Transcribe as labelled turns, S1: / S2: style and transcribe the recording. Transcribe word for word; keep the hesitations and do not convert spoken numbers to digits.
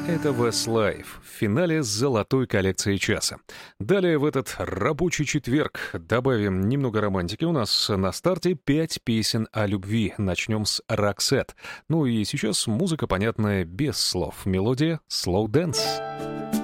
S1: Это Westlife в финале золотой коллекции часа. Далее в этот рабочий четверг добавим немного романтики. У нас на старте пять песен о любви. Начнем с Roxette. Ну и сейчас музыка, понятная без слов. Мелодия «Slow Dance».